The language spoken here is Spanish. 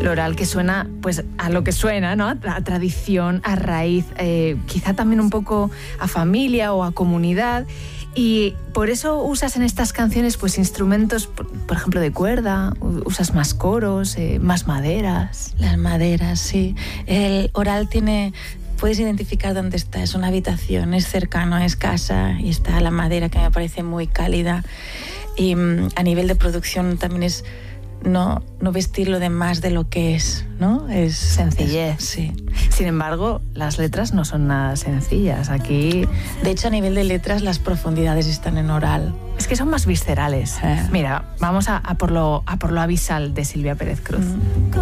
Lo oral que suena pues a lo que suena, ¿no? A tradición, a raíz, quizá también un poco a familia o a comunidad. Y por eso usas en estas canciones pues instrumentos, por ejemplo, de cuerda, usas más coros, más maderas. Las maderas, sí. El oral puedes identificar dónde está, es una habitación, es cercano, es casa, y está la madera, que me parece muy cálida. Y a nivel de producción también es no vestirlo de más de lo que es, ¿no? Es sencillez. Sí. Sin embargo, las letras no son nada sencillas. Aquí, de hecho, a nivel de letras, las profundidades están en oral. Es que son más viscerales. Mira, vamos a por lo abisal de Silvia Pérez Cruz.